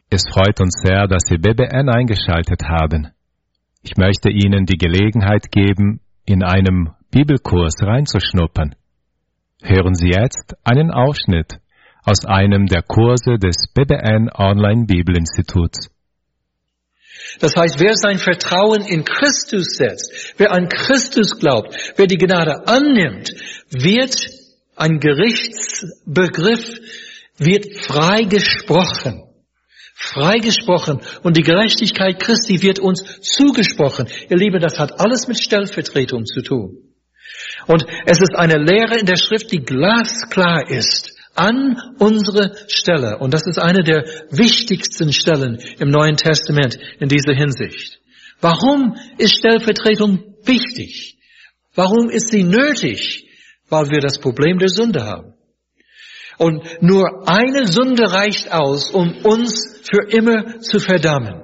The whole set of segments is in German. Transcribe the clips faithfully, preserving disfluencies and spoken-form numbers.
Es freut uns sehr, dass Sie B B N eingeschaltet haben. Ich möchte Ihnen die Gelegenheit geben, in einem Bibelkurs reinzuschnuppern. Hören Sie jetzt einen Ausschnitt aus einem der Kurse des B B N Online Bibelinstituts. Das heißt, wer sein Vertrauen in Christus setzt, wer an Christus glaubt, wer die Gnade annimmt, wird ein Gerichtsbegriff, wird freigesprochen. Freigesprochen. Und die Gerechtigkeit Christi wird uns zugesprochen. Ihr Lieben, das hat alles mit Stellvertretung zu tun. Und es ist eine Lehre in der Schrift, die glasklar ist. An unsere Stelle. Und das ist eine der wichtigsten Stellen im Neuen Testament in dieser Hinsicht. Warum ist Stellvertretung wichtig? Warum ist sie nötig? Weil wir das Problem der Sünde haben. Und nur eine Sünde reicht aus, um uns für immer zu verdammen.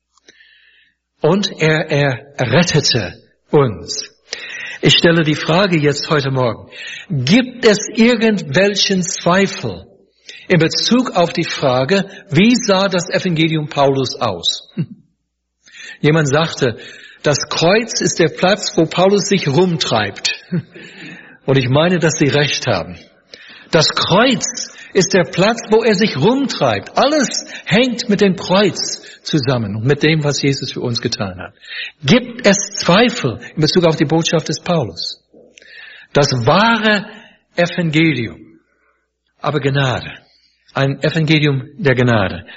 Und er, er rettete uns. Ich stelle die Frage jetzt heute Morgen. Gibt es irgendwelchen Zweifel in Bezug auf die Frage, wie sah das Evangelium Paulus aus? Jemand sagte, das Kreuz ist der Platz, wo Paulus sich rumtreibt. Und ich meine, dass Sie recht haben. Das Kreuz ist der Platz, wo er sich rumtreibt. Alles hängt mit dem Kreuz zusammen und mit dem, was Jesus für uns getan hat. Gibt es Zweifel in Bezug auf die Botschaft des Paulus? Das wahre Evangelium, aber Gnade, ein Evangelium der Gnade.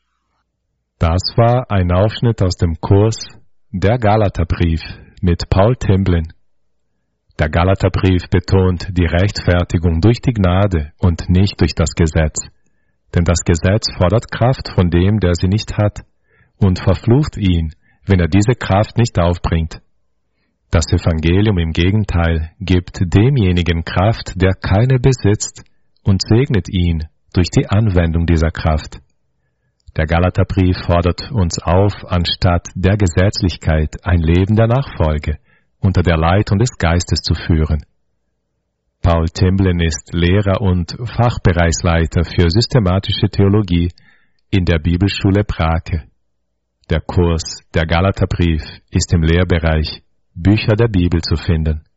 Das war ein Ausschnitt aus dem Kurs Der Galaterbrief mit Paul Timblin. Der Galaterbrief betont die Rechtfertigung durch die Gnade und nicht durch das Gesetz. Denn das Gesetz fordert Kraft von dem, der sie nicht hat, und verflucht ihn, wenn er diese Kraft nicht aufbringt. Das Evangelium im Gegenteil gibt demjenigen Kraft, der keine besitzt, und segnet ihn durch die Anwendung dieser Kraft. Der Galaterbrief fordert uns auf, anstatt der Gesetzlichkeit ein Leben der Nachfolge unter der Leitung des Geistes zu führen. Paul Timblin ist Lehrer und Fachbereichsleiter für systematische Theologie in der Bibelschule Brake. Der Kurs Der Galaterbrief ist im Lehrbereich Bücher der Bibel zu finden.